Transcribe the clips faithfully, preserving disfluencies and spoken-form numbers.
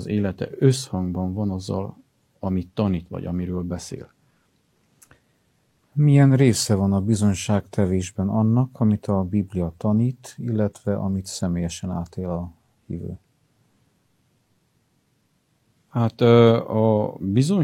az élete összhangban van azzal, amit tanít, vagy amiről beszél. Milyen része van a bizonyságtevésben annak, amit a Biblia tanít, illetve amit személyesen átél a hívő? Hát a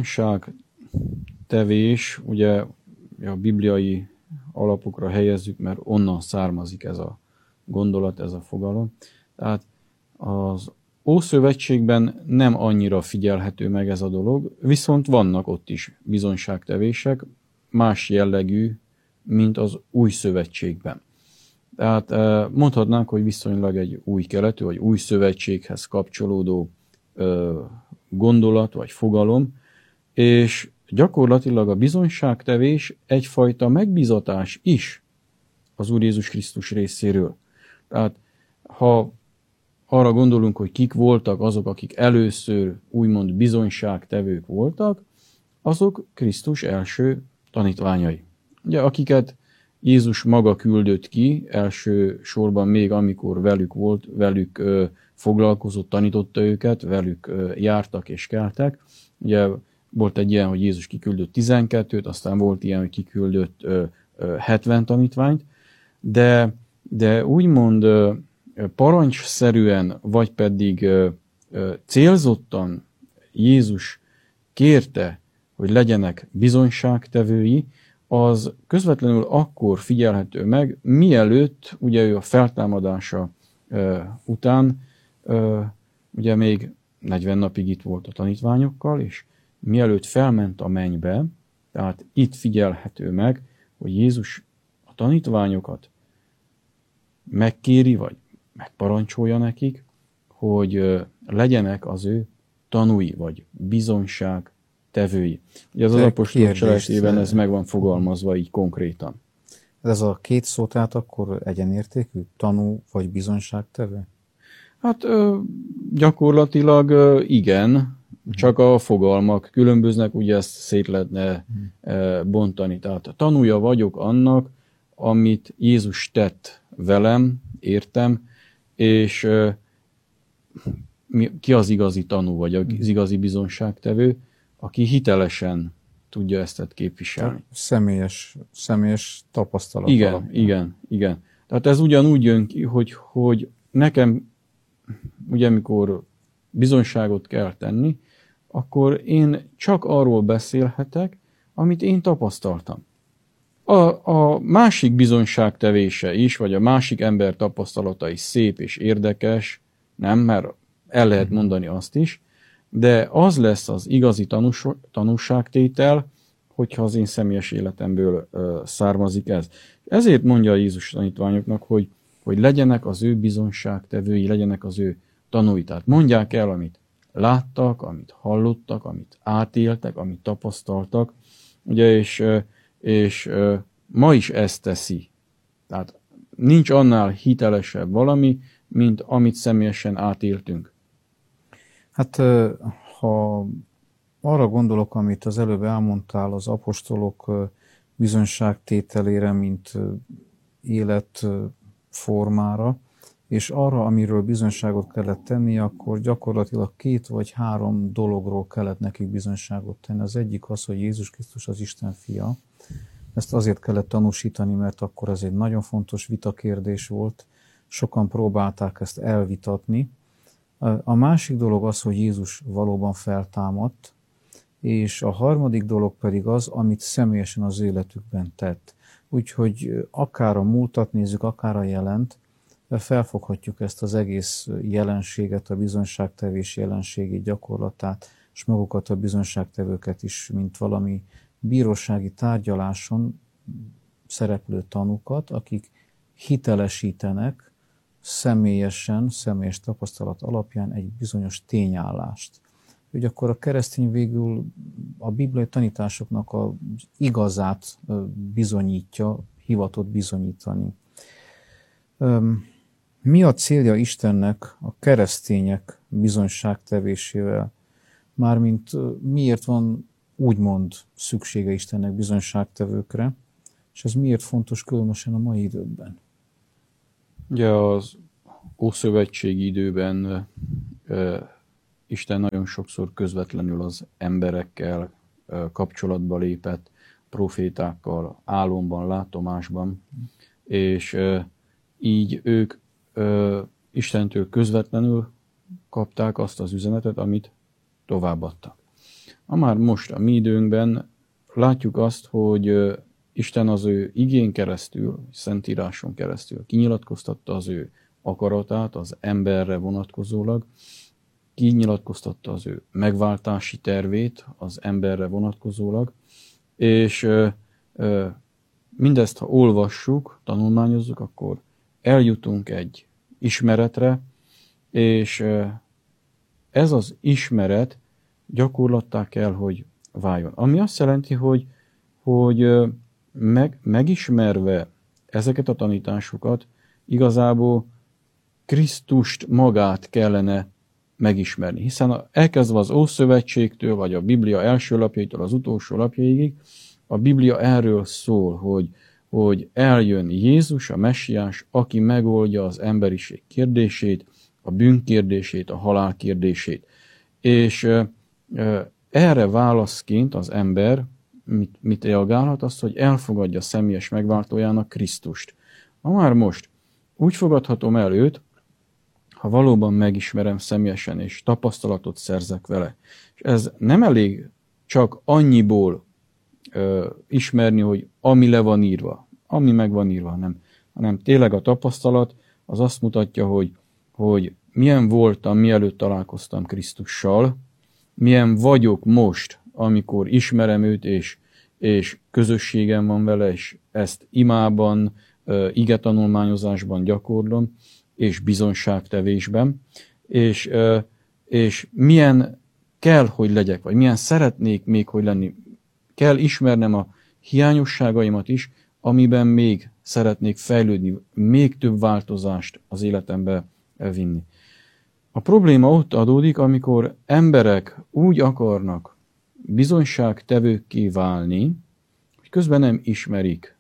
bizonyságtevés, ugye a bibliai alapokra helyezzük, mert onnan származik ez a gondolat, ez a fogalom. Tehát az Ószövetségben nem annyira figyelhető meg ez a dolog, viszont vannak ott is bizonyságtevések, más jellegű, mint az Új Szövetségben. Tehát mondhatnánk, hogy viszonylag egy új keletű, vagy új szövetséghez kapcsolódó gondolat, vagy fogalom, és gyakorlatilag a bizonyságtevés egyfajta megbízatás is az Úr Jézus Krisztus részéről. Tehát ha arra gondolunk, hogy kik voltak azok, akik először úgymond bizonyságtevők voltak, azok Krisztus első tanítványai. Ugye, akiket Jézus maga küldött ki, első sorban még amikor velük volt, velük ö, foglalkozott, tanította őket, velük ö, jártak és keltek. Ugye volt egy ilyen, hogy Jézus kiküldött tizenkettőt, aztán volt ilyen, hogy kiküldött ö, ö, hetven tanítványt, de, de úgymond ö, parancsszerűen, vagy pedig ö, ö, célzottan Jézus kérte, hogy legyenek bizonyságtevői, az közvetlenül akkor figyelhető meg, mielőtt ugye ő a feltámadása ö, után ö, ugye még negyven napig itt volt a tanítványokkal, és mielőtt felment a mennybe, tehát itt figyelhető meg, hogy Jézus a tanítványokat megkéri, vagy megparancsolja nekik, hogy ö, legyenek az ő tanúi, vagy bizonyság tevői. Ugye az, az apostolok cselekedetében ez meg van fogalmazva így konkrétan. Ez a két szó tehát akkor egyenértékű? Tanú vagy bizonyságtevő? Hát gyakorlatilag igen, csak a fogalmak különböznek, ugye ezt szét lehetne bontani. Tehát a tanúja vagyok annak, amit Jézus tett velem, értem, és ki az igazi tanú, vagy az igazi bizonyságtevő, aki hitelesen tudja ezt képviselni. Személyes, személyes tapasztalat. Igen, alapján. igen, igen. Tehát ez ugyanúgy jön ki, hogy, hogy nekem, ugye amikor bizonyságot kell tenni, akkor én csak arról beszélhetek, amit én tapasztaltam. A, a másik bizonyságtevése is, vagy a másik ember tapasztalata is szép és érdekes, nem, mert el lehet mondani azt is, de az lesz az igazi tanús, tanúságtétel, hogyha az én személyes életemből ö, származik ez. Ezért mondja Jézus tanítványoknak, hogy, hogy legyenek az ő bizonyságtevői, legyenek az ő tanúi. Tehát mondják el, amit láttak, amit hallottak, amit átéltek, amit tapasztaltak. Ugye, és, és ma is ezt teszi. Tehát nincs annál hitelesebb valami, mint amit személyesen átéltünk. Hát ha arra gondolok, amit az előbb elmondtál az apostolok bizonyságtételére, mint életformára, és arra, amiről bizonyságot kellett tenni, akkor gyakorlatilag két vagy három dologról kellett nekik bizonyságot tenni. Az egyik az, hogy Jézus Krisztus az Isten fia. Ezt azért kellett tanúsítani, mert akkor ez egy nagyon fontos vitakérdés volt. Sokan próbálták ezt elvitatni. A másik dolog az, hogy Jézus valóban feltámadt, és a harmadik dolog pedig az, amit személyesen az életükben tett. Úgyhogy akár a múltat nézzük, akár a jelent, felfoghatjuk ezt az egész jelenséget, a bizonyságtevés jelenségét, gyakorlatát, és magukat a bizonyságtevőket is, mint valami bírósági tárgyaláson szereplő tanúkat, akik hitelesítenek személyesen, személyes tapasztalat alapján egy bizonyos tényállást. Hogy akkor a keresztény végül a bibliai tanításoknak az igazát bizonyítja, hivatott bizonyítani. Mi a célja Istennek a keresztények bizonyságtevésével? Mármint miért van úgymond szüksége Istennek bizonyságtevőkre, és ez miért fontos különösen a mai időkben? Ugye az ószövetségi időben Isten nagyon sokszor közvetlenül az emberekkel kapcsolatba lépett, profétákkal, álomban, látomásban, és így ők Istentől közvetlenül kapták azt az üzenetet, amit továbbadtak. A már most a mi időnkben látjuk azt, hogy Isten az ő igén keresztül, Szentíráson keresztül kinyilatkoztatta az ő akaratát az emberre vonatkozólag, kinyilatkoztatta az ő megváltási tervét az emberre vonatkozólag, és mindezt, ha olvassuk, tanulmányozzuk, akkor eljutunk egy ismeretre, és ez az ismeret gyakorlattá kell, hogy váljon. Ami azt jelenti, hogy, hogy meg, megismerve ezeket a tanításokat, igazából Krisztust magát kellene megismerni. Hiszen elkezdve az Ószövetségtől, vagy a Biblia első lapjaitól az utolsó lapjaig, a Biblia erről szól, hogy, hogy eljön Jézus, a Messiás, aki megoldja az emberiség kérdését, a bűn kérdését, a halál kérdését. És erre válaszként az ember mit, mit reagálhat? Azt, hogy elfogadja személyes megváltójának Krisztust. Ha már most úgy fogadhatom el őt, ha valóban megismerem személyesen, és tapasztalatot szerzek vele. És ez nem elég csak annyiból ö, ismerni, hogy ami le van írva, ami meg van írva, nem, hanem tényleg a tapasztalat az azt mutatja, hogy, hogy milyen voltam, mielőtt találkoztam Krisztussal, milyen vagyok most, amikor ismerem őt, és, és közösségem van vele, és ezt imában, igetanulmányozásban gyakorlom, és bizonságtevésben, és, és milyen kell, hogy legyek, vagy milyen szeretnék még, hogy lenni. Kell ismernem a hiányosságaimat is, amiben még szeretnék fejlődni, még több változást az életembe vinni. A probléma ott adódik, amikor emberek úgy akarnak bizonyságtevőkké válni, hogy közben nem ismerik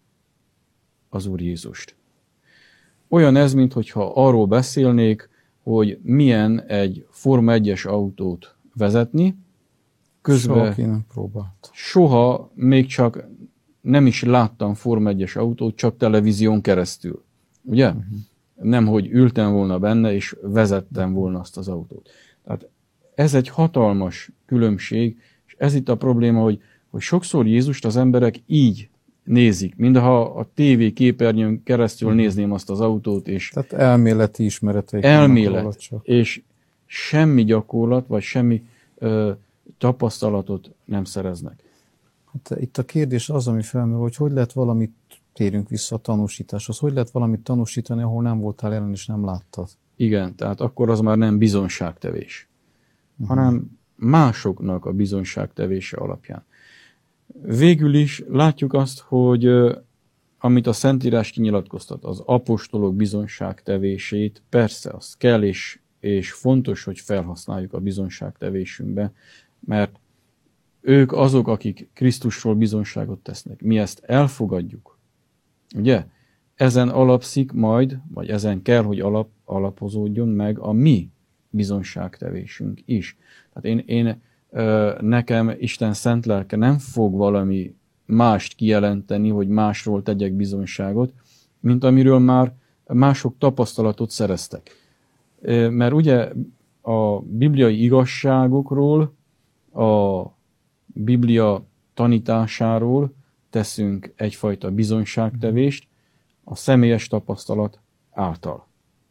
az Úr Jézust. Olyan ez, mintha arról beszélnék, hogy milyen egy Forma egyes autót vezetni, közben soha, nem próbált. soha még csak nem is láttam Forma egyes autót, csak televízión keresztül. Ugye? Uh-huh. Nem, hogy ültem volna benne, és vezettem volna azt az autót. Tehát ez egy hatalmas különbség, és ez itt a probléma, hogy, hogy sokszor Jézust az emberek így nézik, mintha a tévé képernyőn keresztül uh-huh. nézném azt az autót, és tehát elméleti ismereteik. Elmélet, és semmi gyakorlat, vagy semmi ö, tapasztalatot nem szereznek. Hát itt a kérdés az, ami felmerül, hogy hogy lehet valamit, térjünk vissza a tanúsításhoz, hogy lehet valamit tanúsítani, ahol nem voltál jelen és nem láttad? Igen, tehát akkor az már nem bizonságtevés, uh-huh. hanem másoknak a bizonságtevése alapján. Végül is látjuk azt, hogy amit a Szentírás kinyilatkoztat, az apostolok bizonságtevését, persze az kell és, és fontos, hogy felhasználjuk a bizonságtevésünkbe, mert ők azok, akik Krisztusról bizonságot tesznek. Mi ezt elfogadjuk. Ugye? Ezen alapszik majd, vagy ezen kell, hogy alap, alapozódjon meg a mi bizonságtevésünk is. Tehát én, én nekem Isten szent lelke nem fog valami mást kijelenteni, hogy másról tegyek bizonyságot, mint amiről már mások tapasztalatot szereztek. Mert ugye a bibliai igazságokról, a Biblia tanításáról teszünk egyfajta bizonyságtevést a személyes tapasztalat által.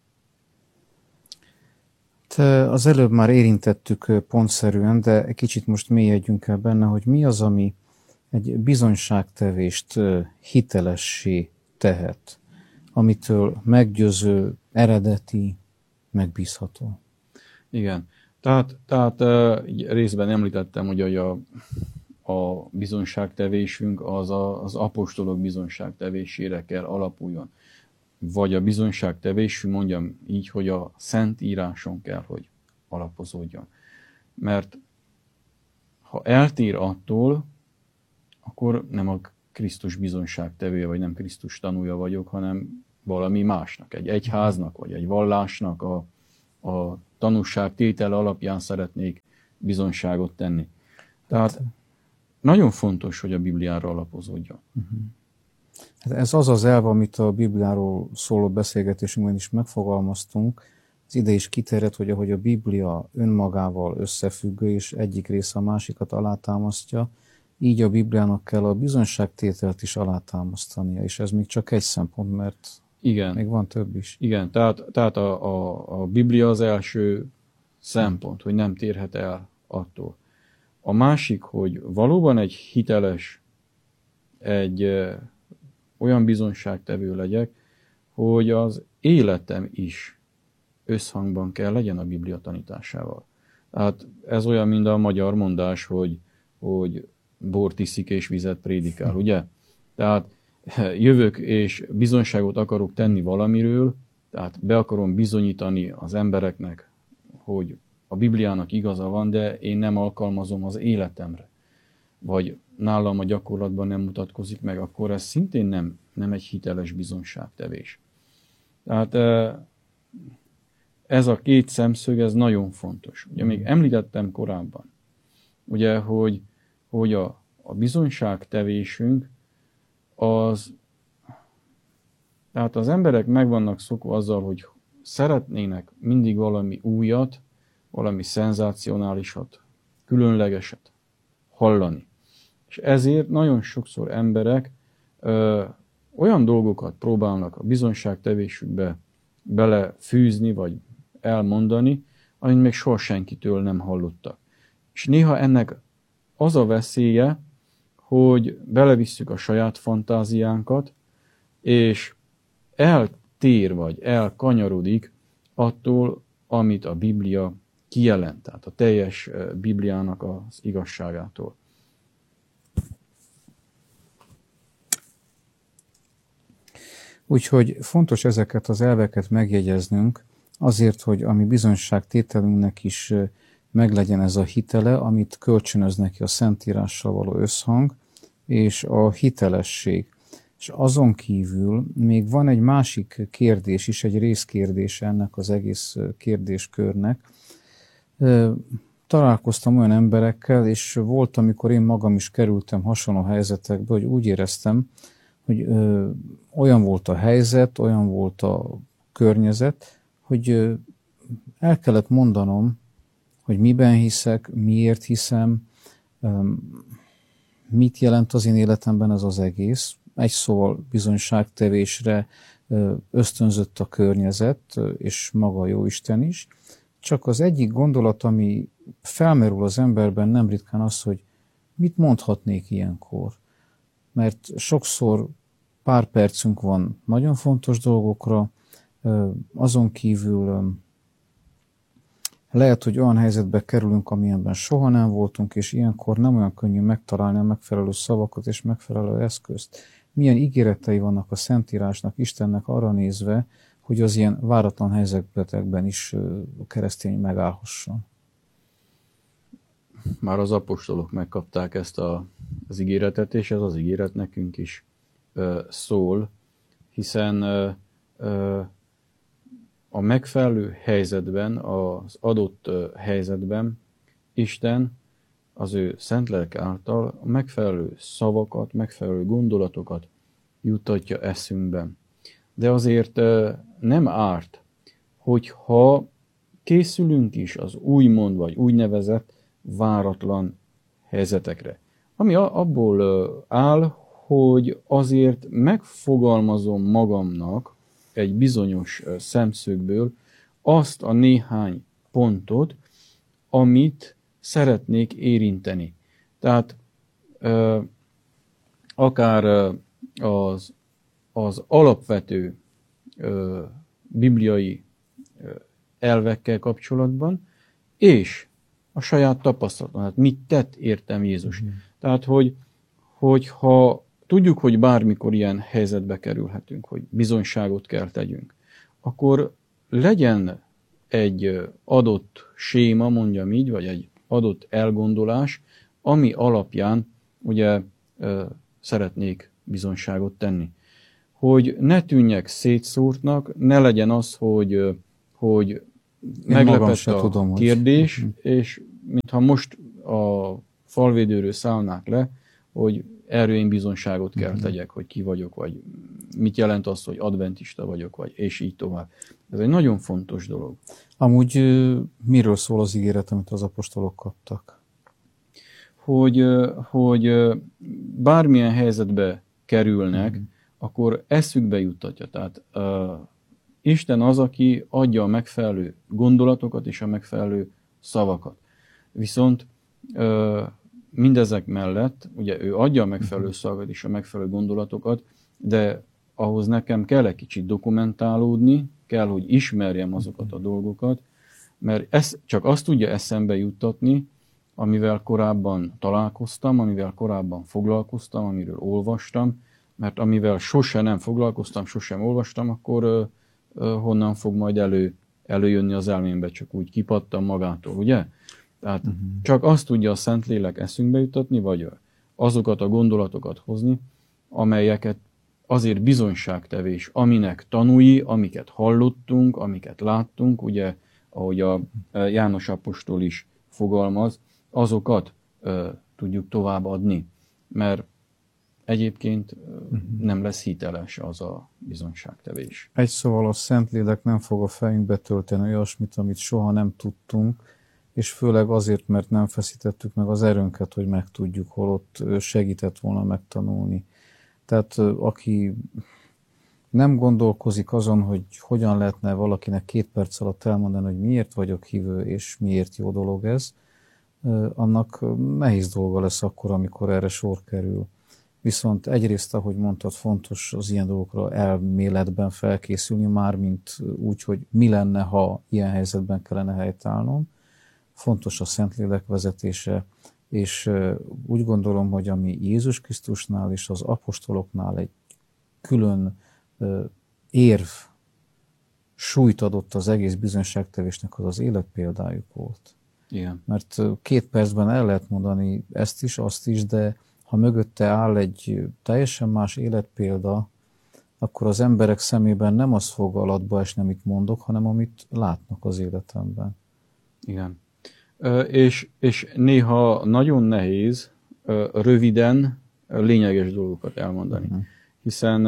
Te az előbb már érintettük pontszerűen, de egy kicsit most mélyedjünk el benne, hogy mi az, ami egy bizonyságtevést hitelessé tehet, amitől meggyőző, eredeti, megbízható. Igen. Tehát, tehát részben említettem, hogy a, a bizonyságtevésünk az a, az apostolok bizonyságtevésére kell alapuljon. Vagy a bizonyságtevésünk, mondjam így, hogy a Szentíráson kell, hogy alapozódjon. Mert ha eltér attól, akkor nem a Krisztus bizonyságtevője, vagy nem Krisztus tanúja vagyok, hanem valami másnak, egy egyháznak, vagy egy vallásnak a, a tanúság tétele alapján szeretnék bizonyságot tenni. Tehát nagyon fontos, hogy a Bibliára alapozódjon. Uh-huh. Hát ez az az elv, amit a Bibliáról szóló beszélgetésünkben is megfogalmaztunk. Az ide is kiterjed, hogy ahogy a Biblia önmagával összefüggő, és egyik része a másikat alátámasztja, így a Bibliának kell a bizonyságtételt is alátámasztania, és ez még csak egy szempont, mert igen. még van több is. Igen, tehát, tehát a, a, a Biblia az első szempont, hogy nem térhet el attól. A másik, hogy valóban egy hiteles, egy ö, olyan bizonyságtevő legyek, hogy az életem is összhangban kell legyen a Biblia tanításával. Tehát ez olyan, mint a magyar mondás, hogy, hogy bort iszik és vizet prédikál, ugye? Tehát jövök és bizonyságot akarok tenni valamiről, tehát be akarom bizonyítani az embereknek, hogy a Bibliának igaza van, de én nem alkalmazom az életemre, vagy nálam a gyakorlatban nem mutatkozik meg, akkor ez szintén nem, nem egy hiteles bizonyságtevés. Tehát ez a két szemszög, ez nagyon fontos. Ugye még említettem korábban, ugye, hogy, hogy a, a bizonyságtevésünk az, tehát az emberek meg vannak szokva azzal, hogy szeretnének mindig valami újat, valami szenzácionálisat, különlegeset hallani. És ezért nagyon sokszor emberek ö, olyan dolgokat próbálnak a bizonyságtevésükbe belefűzni, vagy elmondani, amit még soha senkitől nem hallottak. És néha ennek az a veszélye, hogy belevisszük a saját fantáziánkat, és eltér, vagy elkanyarodik attól, amit a Biblia kijelent, tehát a teljes Bibliának az igazságától. Úgyhogy fontos ezeket az elveket megjegyeznünk, azért, hogy a mi bizonyságtételünknek is meglegyen ez a hitele, amit kölcsönöz neki a Szentírással való összhang, és a hitelesség. És azon kívül még van egy másik kérdés is, egy részkérdés ennek az egész kérdéskörnek. Találkoztam olyan emberekkel, és volt, amikor én magam is kerültem hasonló helyzetekbe, hogy úgy éreztem, hogy ö, olyan volt a helyzet, olyan volt a környezet, hogy ö, el kellett mondanom, hogy miben hiszek, miért hiszem, ö, mit jelent az én életemben ez az egész. Egy szóval bizonyságtevésre ö, ösztönzött a környezet, és maga a Jóisten is. Csak az egyik gondolat, ami felmerül az emberben nem ritkán az, hogy mit mondhatnék ilyenkor. Mert sokszor pár percünk van nagyon fontos dolgokra, azon kívül lehet, hogy olyan helyzetbe kerülünk, amilyenben soha nem voltunk, és ilyenkor nem olyan könnyű megtalálni a megfelelő szavakat és megfelelő eszközt. Milyen ígéretei vannak a Szentírásnak, Istennek arra nézve, hogy az ilyen váratlan helyzetekben is a keresztény megállhasson. Már az apostolok megkapták ezt a, az ígéretet, és ez az ígéret nekünk is ö, szól, hiszen ö, ö, a megfelelő helyzetben, az adott ö, helyzetben Isten az ő szent lelke által a megfelelő szavakat, megfelelő gondolatokat juttatja eszünkben. De azért ö, nem árt, hogyha készülünk is az úgymond vagy úgynevezett váratlan helyzetekre. Ami abból áll, hogy azért megfogalmazom magamnak egy bizonyos szemszögből azt a néhány pontot, amit szeretnék érinteni. Tehát akár az, az alapvető bibliai elvekkel kapcsolatban, és a saját tapasztalatom, hát mit tett értem Jézus. Mm. Tehát, hogy, hogy ha tudjuk, hogy bármikor ilyen helyzetbe kerülhetünk, hogy bizonyságot kell tegyünk, akkor legyen egy adott séma, mondjam így, vagy egy adott elgondolás, ami alapján ugye szeretnék bizonyságot tenni. Hogy ne tűnjek szétszórtnak, ne legyen az, hogy, hogy meglepett a tudom, kérdés, hogy... és mintha most a falvédőről szállnák le, hogy erről én bizonyságot kell uh-huh. tegyek, hogy ki vagyok, vagy mit jelent az, hogy adventista vagyok, vagy és így tovább. Ez egy nagyon fontos dolog. Amúgy miről szól az ígéret, amit az apostolok kaptak? Hogy, hogy bármilyen helyzetbe kerülnek, uh-huh. akkor eszükbe juttatja. Tehát uh, Isten az, aki adja a megfelelő gondolatokat és a megfelelő szavakat. Viszont uh, mindezek mellett, ugye ő adja a megfelelő szavakat és a megfelelő gondolatokat, de ahhoz nekem kell egy kicsit dokumentálódni, kell, hogy ismerjem azokat a dolgokat, mert ez, csak azt tudja eszembe juttatni, amivel korábban találkoztam, amivel korábban foglalkoztam, amiről olvastam, mert amivel sose nem foglalkoztam, sosem olvastam, akkor uh, uh, honnan fog majd elő, előjönni az elmémbe, csak úgy kipattam magától, ugye? Tehát uh-huh. csak azt tudja a Szentlélek eszünkbe juttatni, vagy azokat a gondolatokat hozni, amelyeket azért bizonyságtevés, aminek tanúi, amiket hallottunk, amiket láttunk, ugye, ahogy a János apostol is fogalmaz, azokat uh, tudjuk továbbadni, mert egyébként uh, nem lesz hiteles az a bizonyságtevés. Egy szóval a Szentlélek nem fog a fejünkbe tölteni olyasmit, amit soha nem tudtunk, és főleg azért, mert nem feszítettük meg az erőnket, hogy megtudjuk, holott segített volna megtanulni. Tehát aki nem gondolkozik azon, hogy hogyan lehetne valakinek két perc alatt elmondani, hogy miért vagyok hívő, és miért jó dolog ez, annak nehéz dolga lesz akkor, amikor erre sor kerül. Viszont egyrészt, ahogy mondtad, fontos az ilyen dolgokra elméletben felkészülni, mármint úgy, hogy mi lenne, ha ilyen helyzetben kellene helytállnom. Fontos a Szentlélek vezetése, és úgy gondolom, hogy ami Jézus Krisztusnál és az apostoloknál egy külön érv, súlyt adott az egész bizonyságtevésnek, az az életpéldájuk volt. Igen. Mert két percben el lehet mondani ezt is, azt is, de ha mögötte áll egy teljesen más életpélda, akkor az emberek szemében nem az fog alatba esni, amit mondok, hanem amit látnak az életemben. Igen. És, és néha nagyon nehéz röviden lényeges dolgokat elmondani. Uh-huh. Hiszen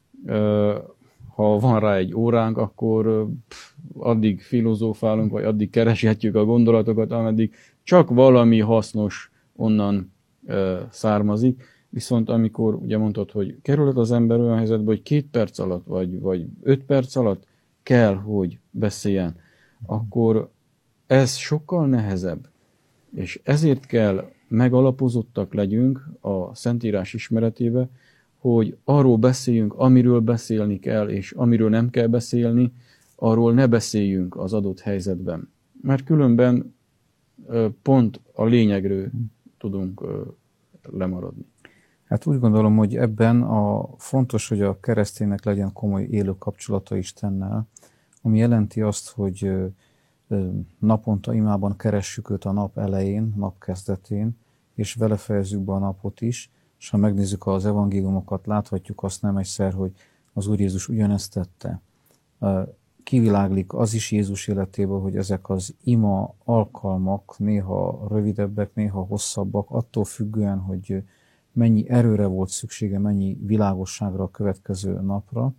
ha van rá egy óránk, akkor addig filozófálunk, vagy addig kereshetjük a gondolatokat, ameddig csak valami hasznos onnan származik. Viszont amikor ugye mondtad, hogy kerülhet az ember olyan helyzetbe, hogy két perc alatt, vagy, vagy öt perc alatt kell, hogy beszéljen, akkor ez sokkal nehezebb, és ezért kell megalapozottak legyünk a Szentírás ismeretébe, hogy arról beszéljünk, amiről beszélni kell, és amiről nem kell beszélni, arról ne beszéljünk az adott helyzetben. Mert különben pont a lényegről tudunk lemaradni. Hát úgy gondolom, hogy ebben a fontos, hogy a kereszténynek legyen komoly élő kapcsolata Istennel, ami jelenti azt, hogy naponta imában keressük őt a nap elején, nap kezdetén, és vele fejezzük be a napot is, és ha megnézzük az evangéliumokat, láthatjuk azt nem egyszer, hogy az Úr Jézus ugyanezt tette. Kiviláglik az is Jézus életéből, hogy ezek az ima alkalmak néha rövidebbek, néha hosszabbak, attól függően, hogy mennyi erőre volt szüksége, mennyi világosságra a következő napra.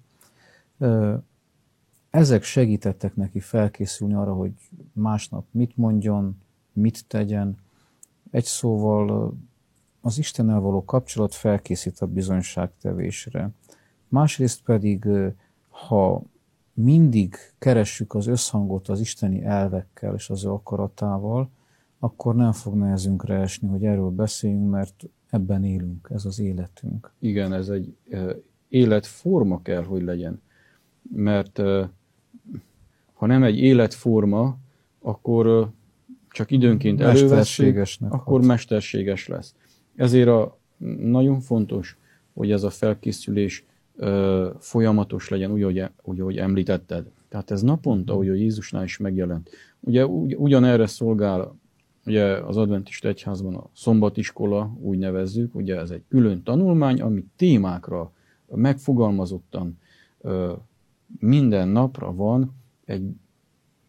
Ezek segítettek neki felkészülni arra, hogy másnap mit mondjon, mit tegyen. Egy szóval az Istennel való kapcsolat felkészít a bizonyságtevésre. Másrészt pedig, ha mindig keressük az összhangot az isteni elvekkel és az ő akaratával, akkor nem fog nehezünkre esni, hogy erről beszéljünk, mert ebben élünk, ez az életünk. Igen, ez egy életforma kell, hogy legyen. Mert ha nem egy életforma, akkor csak időnként elővesszük, akkor mesterséges lesz. Ezért a, nagyon fontos, hogy ez a felkészülés ö, folyamatos legyen, úgy, hogy, úgy, ahogy említetted. Tehát ez naponta, ahogy a Jézusnál is megjelent. Ugye ugy, ugyanerre szolgál ugye az adventista egyházban a szombatiskola, úgy nevezzük, ugye ez egy külön tanulmány, ami témákra megfogalmazottan ö, minden napra van egy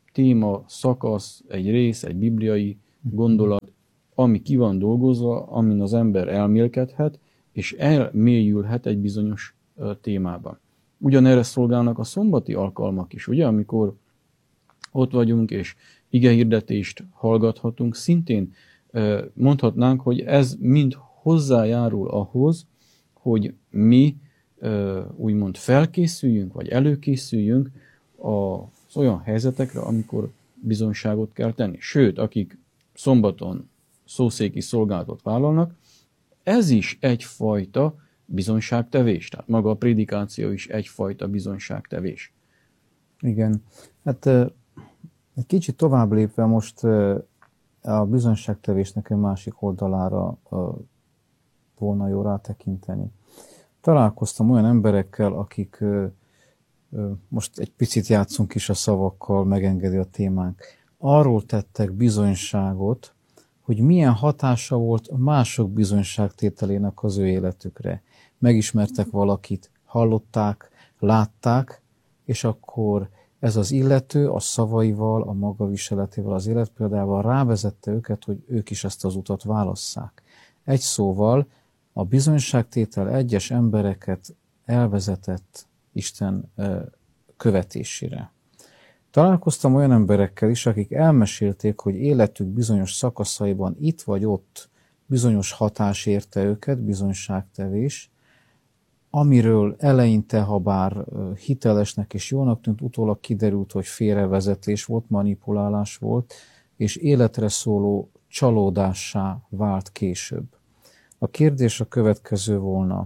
téma, szakasz, egy rész, egy bibliai gondolat, ami ki van dolgozva, amin az ember elmélkedhet, és elmélyülhet egy bizonyos témában. Ugyanerre szolgálnak a szombati alkalmak is, ugye, amikor ott vagyunk, és igehirdetést hallgathatunk, szintén mondhatnánk, hogy ez mind hozzájárul ahhoz, hogy mi úgymond felkészüljünk, vagy előkészüljünk az olyan helyzetekre, amikor bizonyságot kell tenni. Sőt, akik szombaton szószéki szolgálatot vállalnak, ez is egyfajta bizonyságtevés. Tehát maga a prédikáció is egyfajta bizonyságtevés. Igen. Hát egy kicsit tovább lépve most a bizonyságtevésnek egy másik oldalára volna jó rátekinteni. Találkoztam olyan emberekkel, akik, most egy picit játszunk is a szavakkal, megengedi a témánk, arról tettek bizonyságot, hogy milyen hatása volt mások bizonyságtételének az ő életükre. Megismertek valakit, hallották, látták, és akkor ez az illető a szavaival, a maga viseletével, az életpéldával rávezette őket, hogy ők is ezt az utat válasszák. Egy szóval a bizonyságtétel egyes embereket elvezetett Isten követésére. Találkoztam olyan emberekkel is, akik elmesélték, hogy életük bizonyos szakaszaiban itt vagy ott bizonyos hatás érte őket, bizonyságtevés, amiről eleinte, ha bár hitelesnek és jónak tűnt, utólag kiderült, hogy félrevezetés volt, manipulálás volt, és életre szóló csalódássá vált később. A kérdés a következő volna.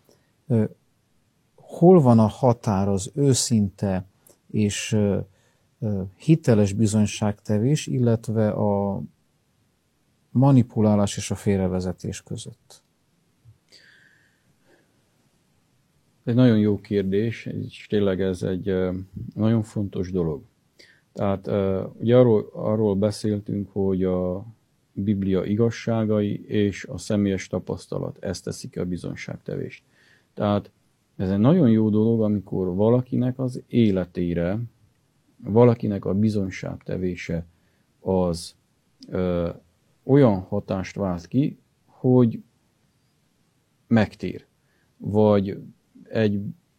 Hol van a határ az őszinte és hiteles bizonyságtevés, illetve a manipulálás és a félrevezetés között? Egy nagyon jó kérdés, és tényleg ez egy nagyon fontos dolog. Tehát ugye arról, arról beszéltünk, hogy a Biblia igazságai és a személyes tapasztalat, ezt teszik a bizonyságtevést. Tehát ez egy nagyon jó dolog, amikor valakinek az életére, valakinek a bizonyságtevése az ö, olyan hatást vált ki, hogy megtér. Vagy egy,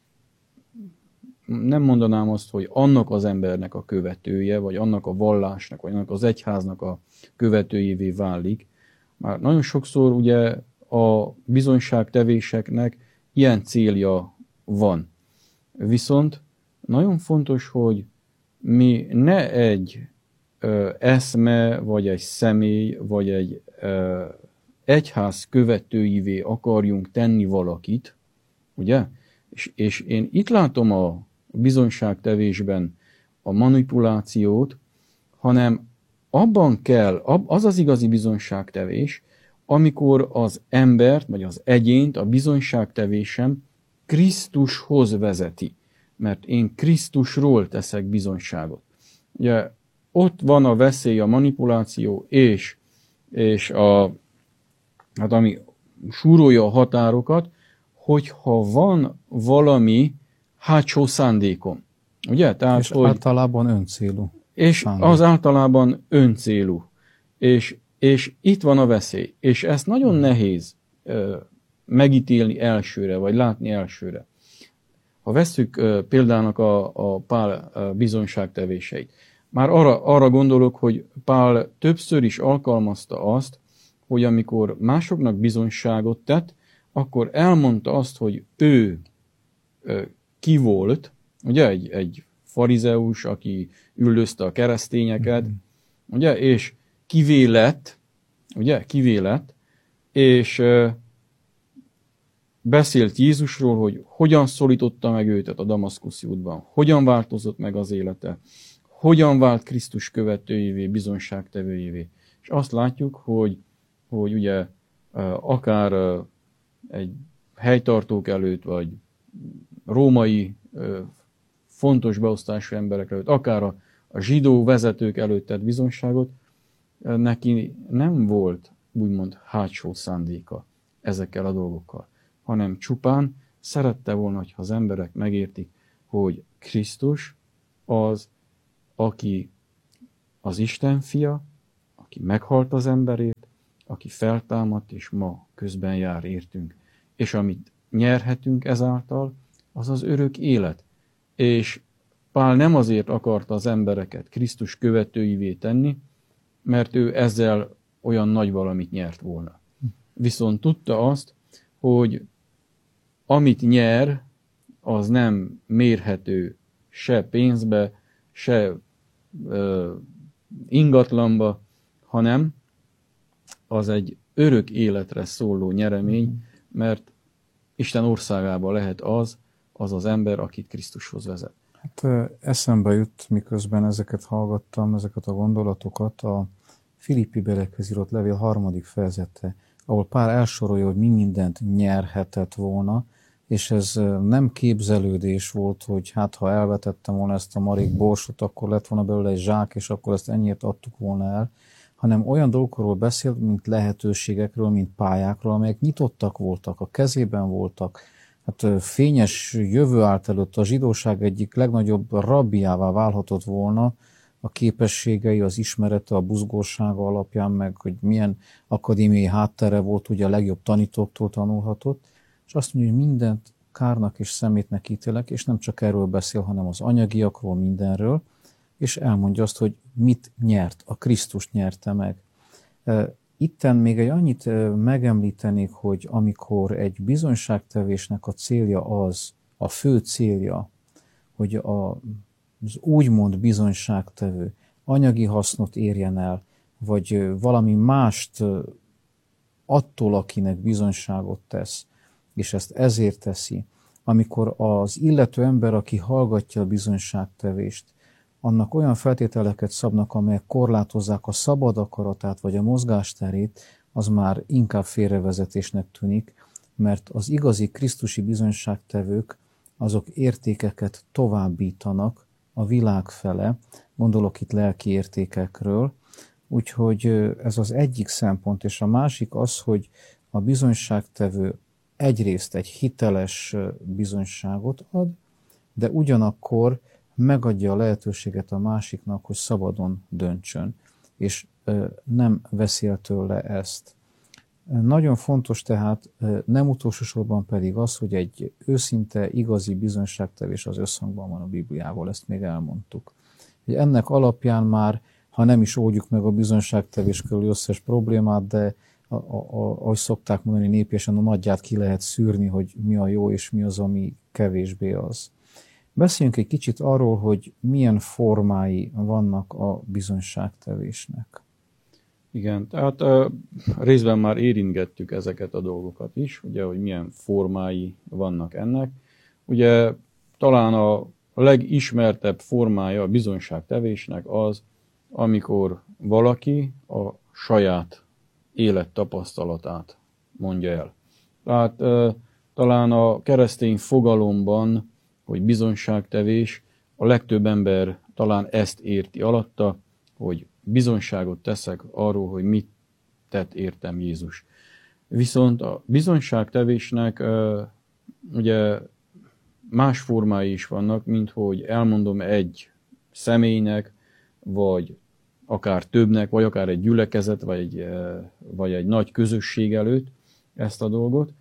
nem mondanám azt, hogy annak az embernek a követője, vagy annak a vallásnak, vagy annak az egyháznak a követőjévé válik. Már nagyon sokszor ugye a bizonyságtevéseknek ilyen célja van. Viszont nagyon fontos, hogy mi ne egy ö, eszme, vagy egy személy, vagy egy ö, egyház követőivé akarjunk tenni valakit, ugye? És, és én itt látom a bizonyságtevésben a manipulációt, hanem abban kell, az az igazi bizonyságtevés, amikor az embert, vagy az egyént a bizonyságtevésem Krisztushoz vezeti. Mert én Krisztusról teszek bizonyságot. Ugye ott van a veszély, a manipuláció, és, és a, hát ami súrolja a határokat, hogyha van valami hátsó szándékom. Ugye? Tehát, és hogy, általában öncélú. És szándék. az általában öncélú. És, és itt van a veszély. És ezt nagyon nehéz ö, megítélni elsőre, vagy látni elsőre. Ha vesszük ö, példának a, a Pál ö, bizonyságtevéseit, már arra, arra gondolok, hogy Pál többször is alkalmazta azt, hogy amikor másoknak bizonyságot tett, akkor elmondta azt, hogy ő ö, ki volt, ugye egy, egy farizeus, aki üldözte a keresztényeket, mm-hmm. ugye, és kivé lett, ugye, kivé lett, és ö, beszélt Jézusról, hogy hogyan szólította meg őt a damaszkuszi útban, hogyan változott meg az élete, hogyan vált Krisztus követőjévé, bizonyságtevőjévé. És azt látjuk, hogy, hogy ugye akár egy helytartók előtt, vagy római fontos beosztású emberek előtt, akár a, a zsidó vezetők előtt tett bizonyságot, neki nem volt úgymond hátsó szándéka ezekkel a dolgokkal, hanem csupán szerette volna, hogyha az emberek megértik, hogy Krisztus az, aki az Isten fia, aki meghalt az emberért, aki feltámadt, és ma közben jár értünk. És amit nyerhetünk ezáltal, az az örök élet. És Pál nem azért akarta az embereket Krisztus követőivé tenni, mert ő ezzel olyan nagy valamit nyert volna. Viszont tudta azt, hogy amit nyer, az nem mérhető se pénzbe, se ö, ingatlanba, hanem az egy örök életre szóló nyeremény, mert Isten országába lehet az, az az ember, akit Krisztushoz vezet. Hát eszembe jut, miközben ezeket hallgattam, ezeket a gondolatokat, a Filippi belekhez írott levél harmadik fejezete, ahol Pál elsorolja, hogy mi mindent nyerhetett volna, és ez nem képzelődés volt, hogy hát ha elvetettem volna ezt a marék borsot, akkor lett volna belőle egy zsák, és akkor ezt ennyiért adtuk volna el, hanem olyan dolgokról beszélt, mint lehetőségekről, mint pályákról, amelyek nyitottak voltak, a kezében voltak. Hát fényes jövő állt előtt, a zsidóság egyik legnagyobb rabbiává válhatott volna, a képességei, az ismerete, a buzgósága alapján, meg hogy milyen akadémiai háttere volt, ugye a legjobb tanítóktól tanulhatott, és azt mondja, hogy mindent kárnak és szemétnek ítélek, és nem csak erről beszél, hanem az anyagiakról, mindenről, és elmondja azt, hogy mit nyert, a Krisztust nyerte meg. Itten még egy annyit megemlítenék, hogy amikor egy bizonyságtevésnek a célja az, a fő célja, hogy a, az úgymond bizonyságtevő anyagi hasznot érjen el, vagy valami mást attól, akinek bizonyságot tesz, és ezt ezért teszi, amikor az illető ember, aki hallgatja a bizonyságtevést, annak olyan feltételeket szabnak, amelyek korlátozzák a szabad akaratát vagy a mozgásterét, az már inkább félrevezetésnek tűnik, mert az igazi krisztusi bizonyságtevők azok értékeket továbbítanak a világ fele, gondolok itt lelki értékekről, úgyhogy ez az egyik szempont, és a másik az, hogy a bizonyságtevő egyrészt egy hiteles bizonyságot ad, de ugyanakkor megadja a lehetőséget a másiknak, hogy szabadon döntsön, és nem veszi el tőle ezt. Nagyon fontos tehát, nem utolsó sorban pedig az, hogy egy őszinte, igazi bizonyságtevés az összhangban van a Bibliával, ezt még elmondtuk. Ennek alapján már, ha nem is oldjuk meg a bizonyságtevés körül összes problémát, de a, a, a, ahogy szokták mondani népiesen, a nagyját ki lehet szűrni, hogy mi a jó és mi az, ami kevésbé az. Beszéljünk egy kicsit arról, hogy milyen formái vannak a bizonyságtevésnek. Igen, tehát uh, részben már érintgettük ezeket a dolgokat is, ugye, hogy milyen formái vannak ennek. Ugye talán a legismertebb formája a bizonyságtevésnek az, amikor valaki a saját élettapasztalatát mondja el. Tehát uh, talán a keresztény fogalomban, hogy bizonyságtevés, a legtöbb ember talán ezt érti alatta, hogy bizonyságot teszek arról, hogy mit tett értem Jézus. Viszont a bizonyságtevésnek uh, ugye más formái is vannak, mint hogy elmondom egy személynek, vagy akár többnek, vagy akár egy gyülekezet, vagy egy, uh, vagy egy nagy közösség előtt ezt a dolgot.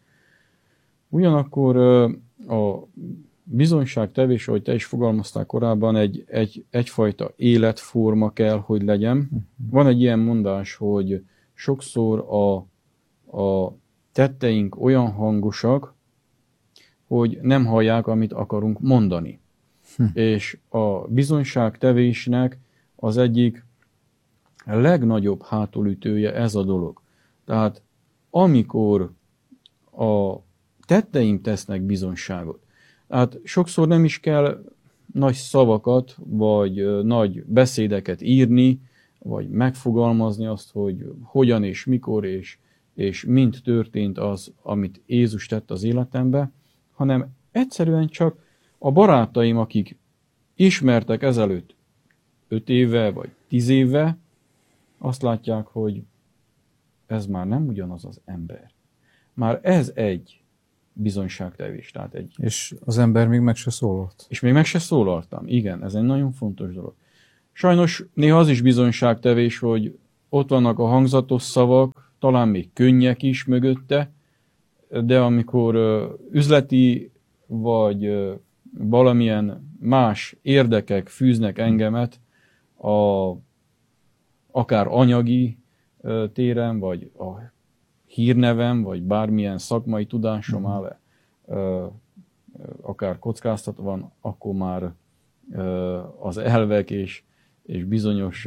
Ugyanakkor uh, a bizonyságtevés, ahogy te is fogalmaztál korábban, egy, egy, egyfajta életforma kell, hogy legyen. Van egy ilyen mondás, hogy sokszor a, a tetteink olyan hangosak, hogy nem hallják, amit akarunk mondani. Hm. És a bizonyságtevésnek az egyik legnagyobb hátulütője ez a dolog. Tehát amikor a tetteink tesznek bizonyságot, hát sokszor nem is kell nagy szavakat, vagy nagy beszédeket írni, vagy megfogalmazni azt, hogy hogyan és mikor és, és mind történt az, amit Jézus tett az életembe, hanem egyszerűen csak a barátaim, akik ismertek ezelőtt öt éve, vagy tíz éve, azt látják, hogy ez már nem ugyanaz az ember. Már ez egy bizonyságtevés. Tehát egy... És az ember még meg se szólalt. És még meg se szólaltam. Igen, ez egy nagyon fontos dolog. Sajnos néha az is bizonyságtevés, hogy ott vannak a hangzatos szavak, talán még könnyek is mögötte, de amikor üzleti vagy valamilyen más érdekek fűznek engemet, a, akár anyagi téren, vagy a hírnevem, vagy bármilyen szakmai tudásom áll, akár kockáztatva van, akkor már az elvek és, és bizonyos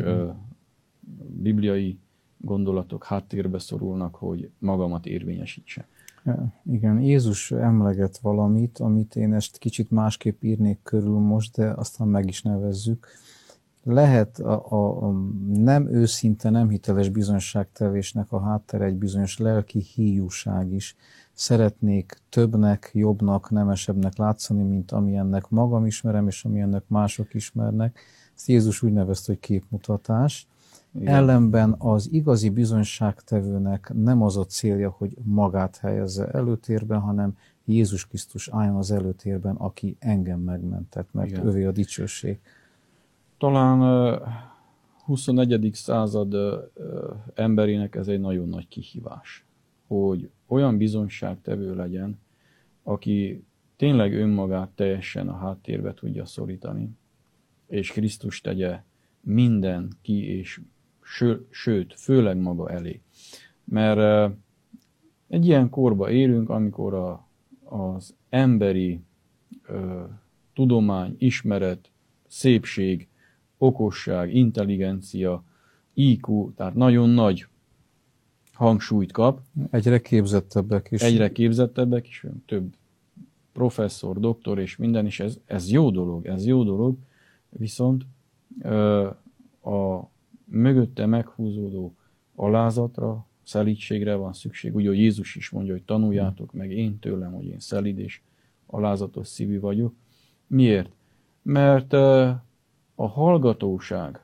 bibliai gondolatok háttérbe szorulnak, hogy magamat érvényesítse. Igen, Jézus emleget valamit, amit én ezt kicsit másképp írnék körül most, de aztán meg is nevezzük. Lehet a, a, a nem őszinte, nem hiteles bizonyságtevésnek a háttere egy bizonyos lelki híjúság is. Szeretnék többnek, jobbnak, nemesebbnek látszani, mint amilyennek magam ismerem, és amilyennek mások ismernek. Ezt Jézus úgy nevezte, hogy képmutatás. Igen. Ellenben az igazi bizonyságtevőnek nem az a célja, hogy magát helyezze előtérben, hanem Jézus Krisztus álljon az előtérben, aki engem megmentett, mert igen, övé a dicsőség. Talán uh, huszonegyedik század uh, emberének ez egy nagyon nagy kihívás, hogy olyan bizonyságtevő legyen, aki tényleg önmagát teljesen a háttérbe tudja szorítani, és Krisztus tegye minden ki, és ső, sőt, főleg maga elé. Mert uh, egy ilyen korba élünk, amikor a, az emberi uh, tudomány, ismeret, szépség, okosság, intelligencia, í kú, tehát nagyon nagy hangsúlyt kap. Egyre képzettebbek is. Egyre képzettebbek is, több professzor, doktor és minden, és ez, ez jó dolog, ez jó dolog, viszont ö, a mögötte meghúzódó alázatra, szelídségre van szükség. Úgy, hogy Jézus is mondja, hogy tanuljátok meg én tőlem, hogy én szelíd és alázatos szívű vagyok. Miért? Mert ö, a hallgatóság,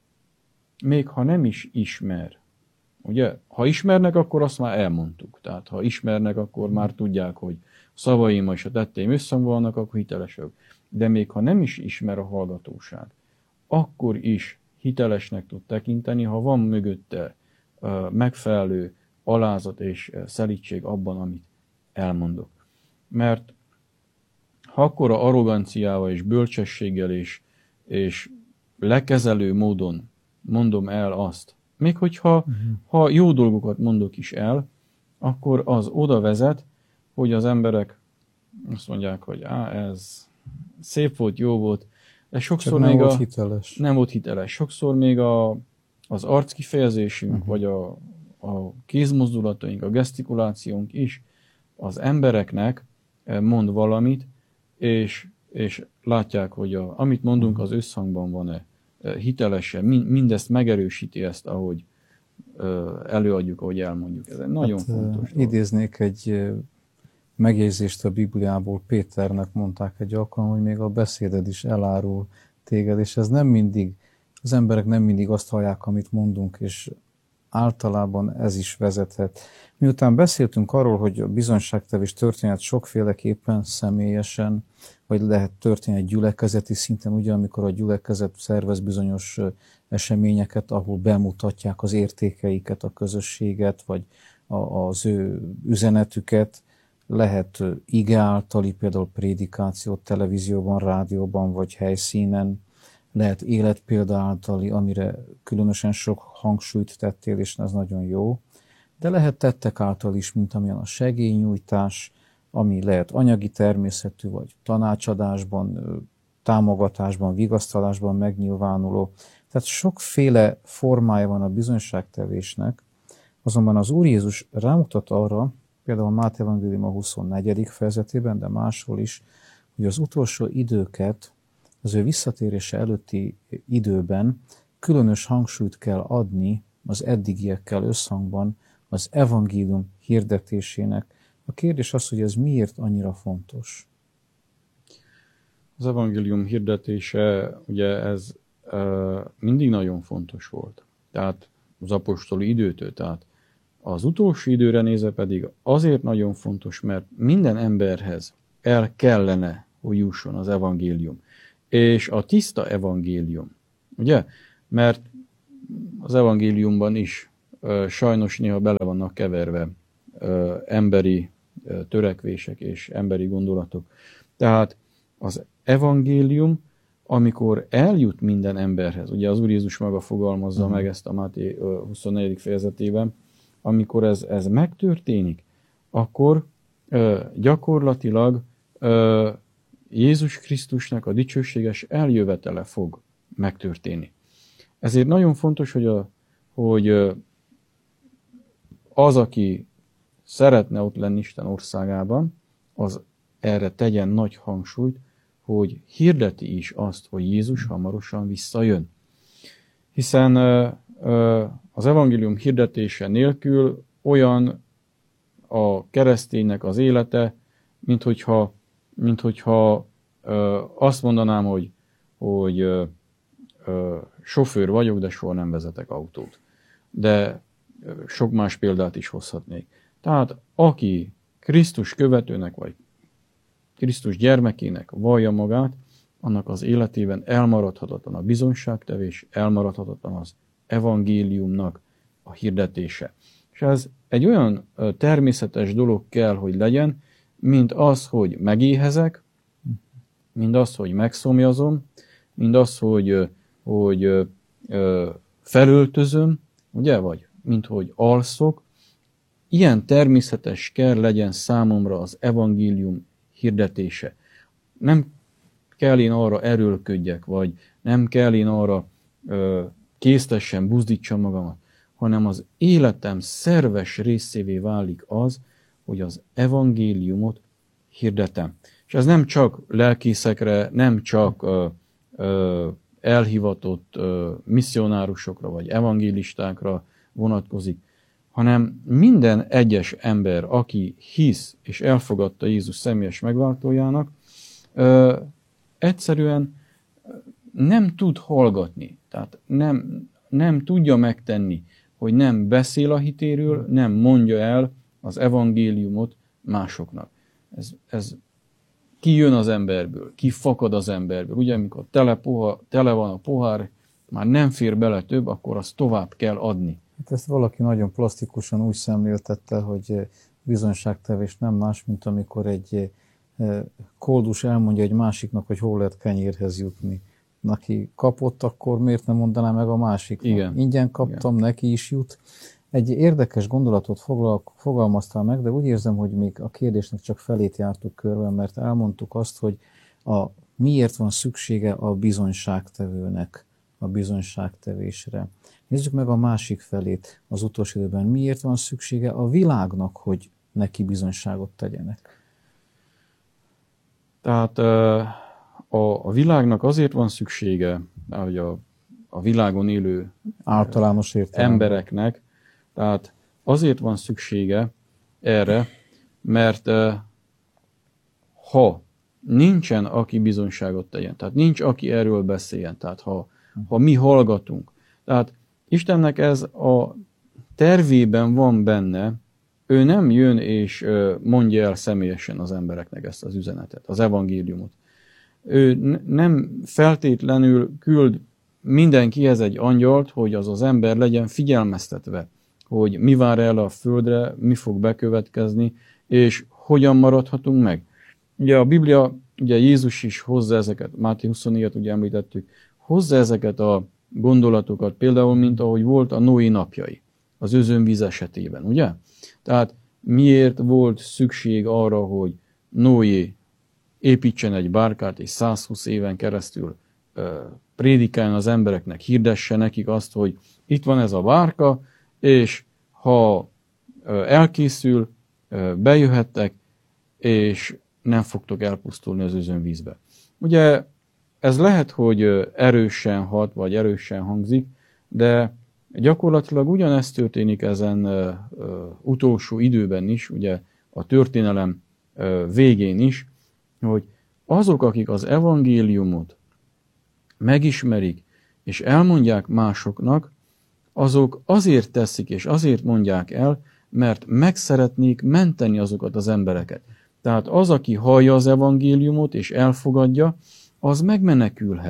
még ha nem is ismer, ugye, ha ismernek, akkor azt már elmondtuk. Tehát ha ismernek, akkor már tudják, hogy szavaim és a tetteim összhangban vannak, akkor hitelesek. De még ha nem is ismer a hallgatóság, akkor is hitelesnek tud tekinteni, ha van mögötte uh, megfelelő alázat és uh, szelídség abban, amit elmondok. Mert ha akkora arroganciával és bölcsességgel és, és lekezelő módon mondom el azt, még hogyha uh-huh. ha jó dolgokat mondok is el, akkor az oda vezet, hogy az emberek azt mondják, hogy á, ez szép volt, jó volt, de sokszor nem még volt a, hiteles. nem volt hiteles. Sokszor még a, az arckifejezésünk, uh-huh. vagy a, a kézmozdulataink, a gesztikulációnk is az embereknek mond valamit, és, és látják, hogy a, amit mondunk, az összhangban van-e, hitelesen, mindezt megerősíti ezt, ahogy előadjuk, ahogy elmondjuk. Ez egy nagyon hát, fontos. Idéznék egy megjegyzést a Bibliából, Péternek mondták egy alkalom, hogy még a beszéded is elárul téged, és ez nem mindig, az emberek nem mindig azt hallják, amit mondunk, és általában ez is vezethet. Miután beszéltünk arról, hogy a bizonyságtevés történet sokféleképpen személyesen, vagy lehet történni egy gyülekezeti szinten, ugye, amikor a gyülekezet szervez bizonyos eseményeket, ahol bemutatják az értékeiket, a közösséget, vagy az ő üzenetüket, lehet ige általi, például prédikációt televízióban, rádióban, vagy helyszínen, lehet életpélda általi, amire különösen sok hangsúlyt tettél, és ez nagyon jó, de lehet tettek által is, mint amilyen a segélynyújtás, ami lehet anyagi természetű, vagy tanácsadásban, támogatásban, vigasztalásban megnyilvánuló. Tehát sokféle formája van a bizonyságtevésnek, azonban az Úr Jézus rámutat arra, például a Máté evangélium a huszonnegyedik fejezetében, de máshol is, hogy az utolsó időket, az ő visszatérése előtti időben különös hangsúlyt kell adni az eddigiekkel összhangban az evangélium hirdetésének. A kérdés az, hogy ez miért annyira fontos? Az evangélium hirdetése, ugye ez uh, mindig nagyon fontos volt. Tehát az apostoli időtől, tehát az utolsó időre nézve pedig azért nagyon fontos, mert minden emberhez el kellene, hogy jusson az evangélium. És a tiszta evangélium, Ugye? Mert az evangéliumban is ö, sajnos néha bele vannak keverve ö, emberi ö, törekvések és emberi gondolatok. Tehát az evangélium, amikor eljut minden emberhez, ugye az Úr Jézus maga fogalmazza uh-huh. meg ezt a Máté huszonnegyedik fejezetében, amikor ez, ez megtörténik, akkor ö, gyakorlatilag ö, Jézus Krisztusnak a dicsőséges eljövetele fog megtörténni. Ezért nagyon fontos, hogy, a, hogy az, aki szeretne ott lenni Isten országában, az erre tegyen nagy hangsúlyt, hogy hirdeti is azt, hogy Jézus hamarosan visszajön. Hiszen az evangélium hirdetése nélkül olyan a kereszténynek az élete, mint hogyha, mint hogyha azt mondanám, hogy, hogy sofőr vagyok, de soha nem vezetek autót. De sok más példát is hozhatnék. Tehát aki Krisztus követőnek, vagy Krisztus gyermekének vallja magát, annak az életében elmaradhatatlan a bizonyságtevés, elmaradhatatlan az evangéliumnak a hirdetése. És ez egy olyan természetes dolog kell, hogy legyen, mint az, hogy megéhezek, mint az, hogy megszomjazom, mint az, hogy, hogy felöltözöm, ugye, vagy mint hogy alszok. Ilyen természetes kell legyen számomra az evangélium hirdetése. Nem kell én arra erőlködjek, vagy nem kell én arra ö, késztessen buzdítsam magamat, hanem az életem szerves részévé válik az, hogy az evangéliumot hirdetem. És ez nem csak lelkészekre, nem csak ö, ö, elhivatott ö, misszionárusokra, vagy evangélistákra vonatkozik, hanem minden egyes ember, aki hisz és elfogadta Jézus személyes megváltójának, ö, egyszerűen nem tud hallgatni, tehát nem, nem tudja megtenni, hogy nem beszél a hitéről, nem mondja el az evangéliumot másoknak. Ez, ez kijön az emberből, kifakad az emberből. Ugye, amikor tele, poha, tele van a pohár, már nem fér bele több, akkor azt tovább kell adni. Hát ezt valaki nagyon plastikusan úgy szemléltette, hogy bizonyságtevés nem más, mint amikor egy koldus elmondja egy másiknak, hogy hol lehet kenyérhez jutni. Neki kapott, akkor miért nem mondaná meg a másiknak? Igen. Ingyen kaptam, igen. Neki is jut. Egy érdekes gondolatot fogalmaztál meg, de úgy érzem, hogy még a kérdésnek csak felét jártuk körben, mert elmondtuk azt, hogy a, miért van szüksége a bizonyságtevőnek a bizonyságtevésre. Nézzük meg a másik felét az utolsó időben. Miért van szüksége a világnak, hogy neki bizonyságot tegyenek? Tehát a, a világnak azért van szüksége, hogy a, a világon élő általános embereknek, tehát azért van szüksége erre, mert ha nincsen, aki bizonyságot tegyen, tehát nincs, aki erről beszéljen, tehát ha, ha mi hallgatunk, tehát Istennek ez a tervében van benne, ő nem jön és mondja el személyesen az embereknek ezt az üzenetet, az evangéliumot. Ő nem feltétlenül küld mindenkihez egy angyalt, hogy az az ember legyen figyelmeztetve, hogy mi vár el a földre, mi fog bekövetkezni, és hogyan maradhatunk meg. Ugye a Biblia, ugye Jézus is hozza ezeket, Máté huszonnégyet ugye említettük, hozza ezeket a gondolatokat, például, mint ahogy volt a Noé napjai, az özönvíz esetében, ugye? Tehát miért volt szükség arra, hogy Noé építsen egy bárkát, és százhúsz éven keresztül uh, prédikáljon az embereknek, hirdesse nekik azt, hogy itt van ez a bárka, és ha uh, elkészül, uh, bejöhettek, és nem fogtok elpusztulni az özönvízbe. Ugye ez lehet, hogy erősen hat, vagy erősen hangzik, de gyakorlatilag ugyanezt történik ezen uh, uh, utolsó időben is, ugye a történelem uh, végén is, hogy azok, akik az evangéliumot megismerik, és elmondják másoknak, azok azért teszik, és azért mondják el, mert meg szeretnék menteni azokat az embereket. Tehát az, aki hallja az evangéliumot, és elfogadja, az megmenekülhet.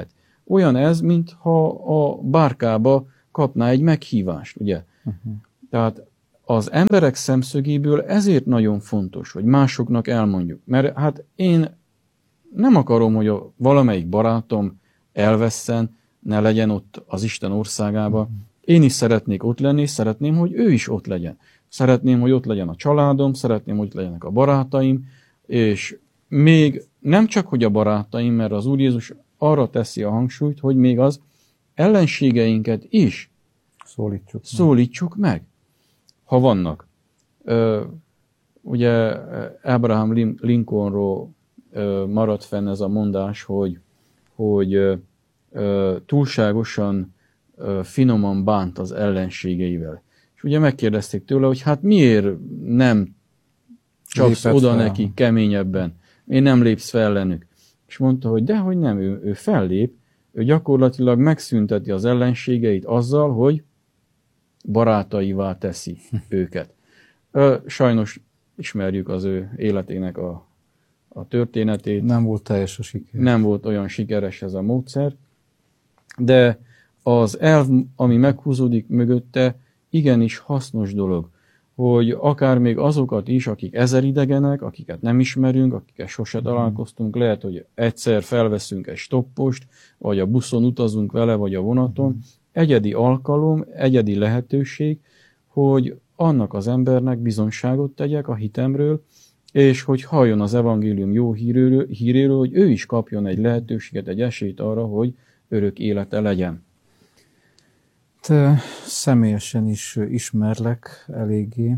olyan ez, mintha a bárkába kapná egy meghívást, ugye? Uh-huh. Tehát az emberek szemszögéből ezért nagyon fontos, hogy másoknak elmondjuk. Mert hát én nem akarom, hogy a valamelyik barátom elvesszen, ne legyen ott az Isten országába. Uh-huh. Én is szeretnék ott lenni, és szeretném, hogy ő is ott legyen. Szeretném, hogy ott legyen a családom, szeretném, hogy ott legyenek a barátaim, és még nem csak, hogy a barátaim, mert az Úr Jézus arra teszi a hangsúlyt, hogy még az ellenségeinket is szólítsuk, szólítsuk meg. meg, ha vannak. Ö, ugye Abraham Lincolnról ö, maradt fenn ez a mondás, hogy, hogy ö, ö, túlságosan ö, finoman bánt az ellenségeivel. És ugye megkérdezték tőle, hogy hát miért nem csapsz Lépett oda fel. neki keményebben, miért nem lépsz fel ellenük. És mondta, hogy dehogy nem, ő, ő fellép, ő gyakorlatilag megszünteti az ellenségeit azzal, hogy barátaivá teszi őket. Sajnos ismerjük az ő életének a, a történetét. Nem volt teljes a siker. Nem volt olyan sikeres ez a módszer, de az elv, ami meghúzódik mögötte, igenis hasznos dolog, hogy akár még azokat is, akik ezeridegenek, akiket nem ismerünk, akiket sose találkoztunk, lehet, hogy egyszer felveszünk egy stoppost, vagy a buszon utazunk vele, vagy a vonaton, egyedi alkalom, egyedi lehetőség, hogy annak az embernek bizonyságot tegyek a hitemről, és hogy halljon az evangélium jó híréről, híréről, hogy ő is kapjon egy lehetőséget, egy esélyt arra, hogy örök élete legyen. Te személyesen is ismerlek eléggé,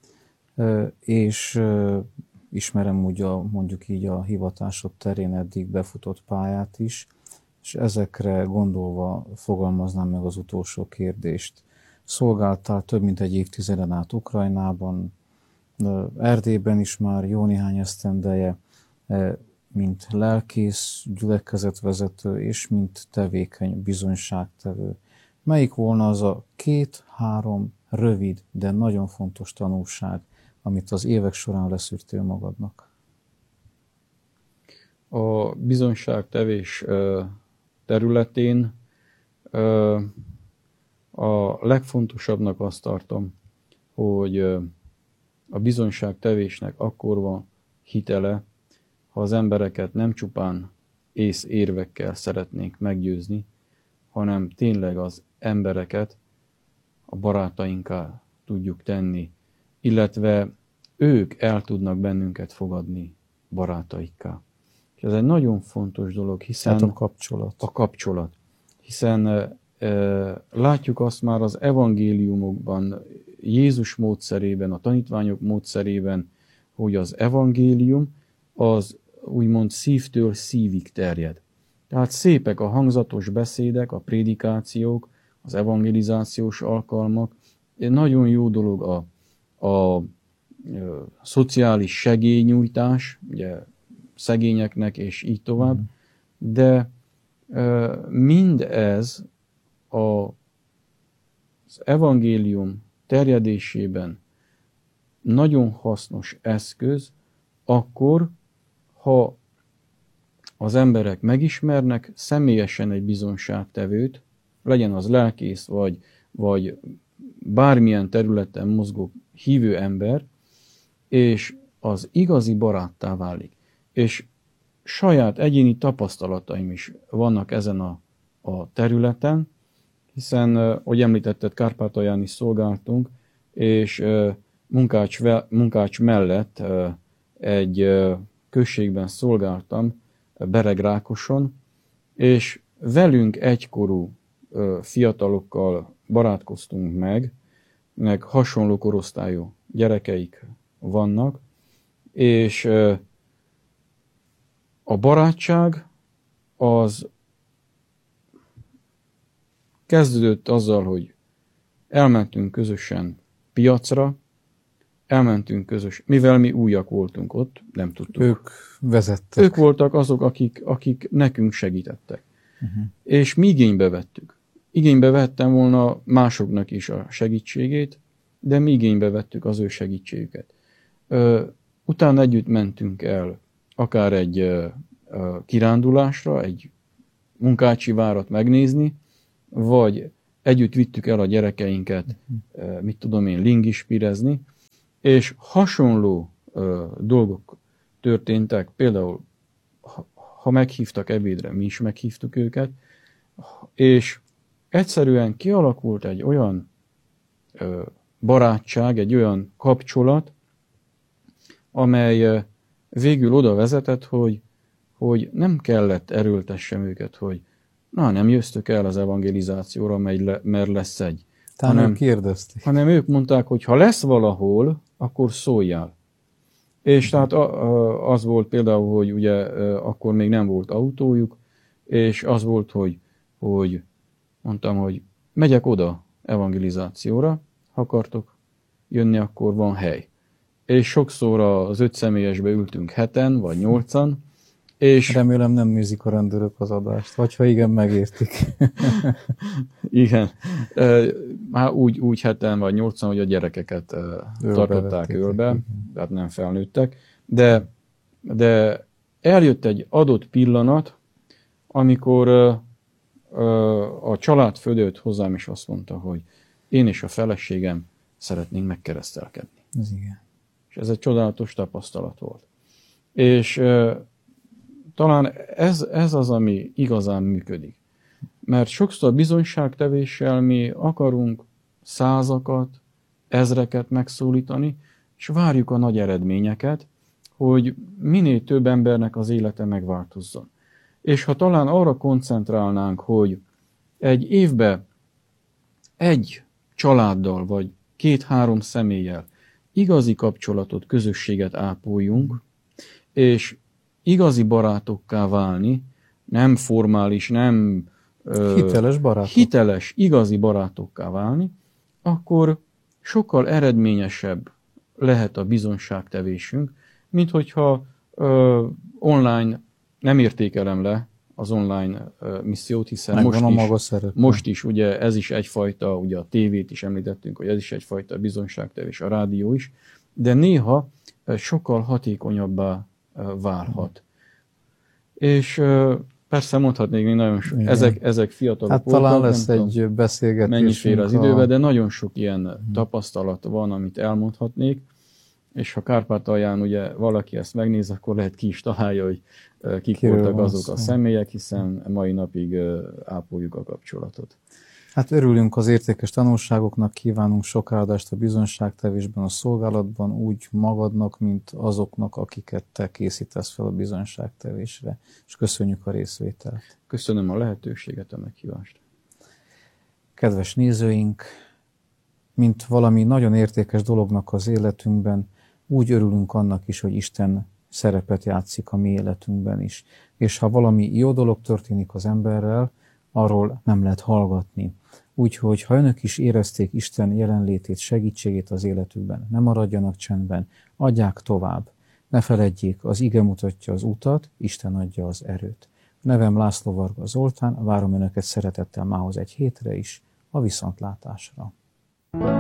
és ismerem úgy a, mondjuk így a hivatásod terén eddig befutott pályát is, és ezekre gondolva fogalmaznám meg az utolsó kérdést. Szolgáltál több mint egy évtizeden át Ukrajnában, Erdélyben is már jó néhány esztendeje, mint lelkész, gyülekezetvezető és mint tevékeny bizonyságtevő. Melyik volna az a két-három rövid, de nagyon fontos tanulság, amit az évek során leszűrtél magadnak? A bizonyságtevés területén a legfontosabbnak azt tartom, hogy a bizonyságtevésnek akkor van hitele, ha az embereket nem csupán ész érvekkel szeretnénk meggyőzni, hanem tényleg az embereket a barátainkkal tudjuk tenni, illetve ők el tudnak bennünket fogadni barátaikká. És ez egy nagyon fontos dolog, hiszen hát a kapcsolat. A kapcsolat. Hiszen e, látjuk azt már az evangéliumokban, Jézus módszerében, a tanítványok módszerében, hogy az evangélium az úgymond szívtől szívig terjed. Tehát szépek a hangzatos beszédek, a prédikációk, az evangelizációs alkalmak. Nagyon jó dolog a, a, a szociális segélynyújtás, ugye szegényeknek és így tovább, de e, mindez a, az evangélium terjedésében nagyon hasznos eszköz, akkor, ha az emberek megismernek személyesen egy bizonyságtevőt, legyen az lelkész, vagy, vagy bármilyen területen mozgó hívő ember, és az igazi baráttá válik. És saját egyéni tapasztalataim is vannak ezen a, a területen, hiszen, ahogy említetted, Kárpátalján is szolgáltunk, és Munkács, Munkács mellett egy községben szolgáltam, Beregrákoson, és velünk egykorú fiatalokkal barátkoztunk meg, meg hasonló korosztályú gyerekeik vannak, és a barátság az kezdődött azzal, hogy elmentünk közösen piacra, elmentünk közös, mivel mi újak voltunk ott, nem tudtuk. Ők vezettek. Ők voltak azok, akik, akik nekünk segítettek. Uh-huh. És mi igénybe vettük. Igénybe vettem volna másoknak is a segítségét, de mi igénybe vettük az ő segítségüket. Ö, utána együtt mentünk el akár egy ö, ö, kirándulásra, egy Munkácsi várat megnézni, vagy együtt vittük el a gyerekeinket, mit tudom én, lingispirezni, és hasonló ö, dolgok történtek, például ha, ha meghívtak ebédre, mi is meghívtuk őket, és egyszerűen kialakult egy olyan ö, barátság, egy olyan kapcsolat, amely ö, végül oda vezetett, hogy, hogy nem kellett erőltessem őket, hogy na, nem jöttök el az evangelizációra, mert lesz egy. Talán hanem, kérdezték. hanem ők mondták, hogy ha lesz valahol, akkor szóljál. És tehát az volt például, hogy ugye akkor még nem volt autójuk, és az volt, hogy, hogy mondtam, hogy megyek oda evangelizációra, ha akartok jönni, akkor van hely. És sokszor az öt személyesbe ültünk heten, vagy nyolcan, és remélem nem nézik a rendőrök az adást, vagy ha igen, megértik. Igen. Már úgy, úgy heten vagy nyolcan, hogy a gyerekeket ölbe tartották ölbe, tehát nem felnőttek. De, de eljött egy adott pillanat, amikor a család fölött hozzám is azt mondta, hogy én és a feleségem szeretnénk megkeresztelkedni. Ez igen. És ez egy csodálatos tapasztalat volt. És talán ez, ez az, ami igazán működik. Mert sokszor bizonyságtevéssel mi akarunk százakat, ezreket megszólítani, és várjuk a nagy eredményeket, hogy minél több embernek az élete megváltozzon. És ha talán arra koncentrálnánk, hogy egy évben egy családdal, vagy két-három személlyel igazi kapcsolatot, közösséget ápoljunk, és igazi barátokká válni, nem formális, nem hiteles barátok. Hiteles, igazi barátokká válni, akkor sokkal eredményesebb lehet a bizonyságtevésünk, mint hogyha ö, online nem értékelem le az online ö, missziót, hiszen most a is, maga szerepe. most is ugye ez is egyfajta, ugye a tévét is említettünk, hogy ez is egyfajta bizonyságtevés, a rádió is, de néha sokkal hatékonyabbá válhat. És persze mondhatnék még nagyon sok, ezek, ezek fiatalok hát voltak. Talán lesz egy tudom, beszélgetés. Mennyi fér az a... időbe, de nagyon sok ilyen hmm. tapasztalat van, amit elmondhatnék, és ha Kárpátalján ugye valaki ezt megnéz, akkor lehet ki is találja, hogy kik Kiről voltak azok szó. a személyek, hiszen mai napig ápoljuk a kapcsolatot. Hát örülünk az értékes tanulságoknak, kívánunk sok áldást a bizonyságtevésben, a szolgálatban, úgy magadnak, mint azoknak, akiket te készítesz fel a bizonyságtevésre. És köszönjük a részvételt. Köszönöm a lehetőséget, a meghívást. Kedves nézőink, mint valami nagyon értékes dolognak az életünkben, úgy örülünk annak is, hogy Isten szerepet játszik a mi életünkben is. És ha valami jó dolog történik az emberrel, arról nem lehet hallgatni. Úgyhogy, ha önök is érezték Isten jelenlétét, segítségét az életükben, ne maradjanak csendben, adják tovább. Ne feledjék, az ige mutatja az utat, Isten adja az erőt. Nevem László Varga Zoltán, várom önöket szeretettel mához egy hétre is, a viszontlátásra.